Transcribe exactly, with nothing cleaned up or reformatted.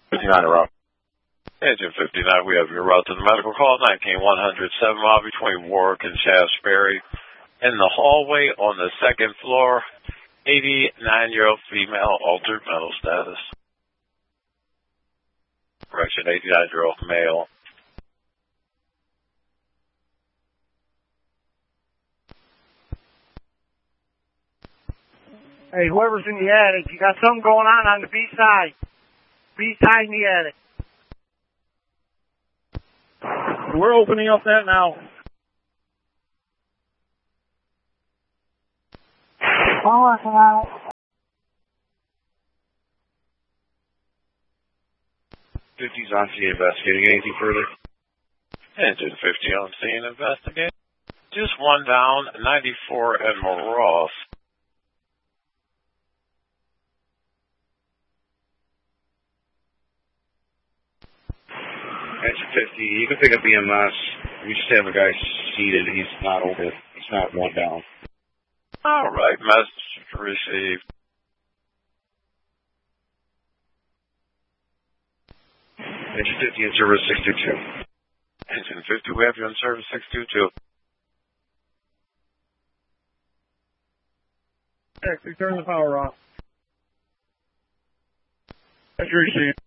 fifty-nine to route. Engine fifty-nine, we have your route to the medical call, nineteen one hundred, seven mile between Warwick and Shaftesbury. In the hallway on the second floor, eighty-nine-year-old female, altered mental status. Correction, eighty-nine-year-old male. Hey, whoever's in the attic, you got something going on on the B side. B side in the attic. We're opening up that now. I'm working on it. fifty's on scene investigating. Anything further? Engine fifty on scene investigating. Just one down, ninety-four and Ross. Engine fifty, you can pick up E M S. We just have a guy seated. He's not over. He's not one down. All right, message received. Engine fifty in service six two two. Engine fifty, we have you in service six two two. Actually, turn the power off. That's received.